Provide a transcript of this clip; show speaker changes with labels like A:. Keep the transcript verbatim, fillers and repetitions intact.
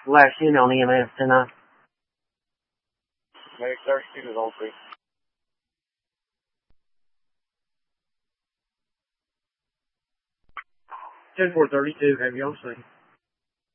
A: Last unit on E M S tonight.
B: Medic thirty-two is on three.
A: ten four thirty-two, have you on scene?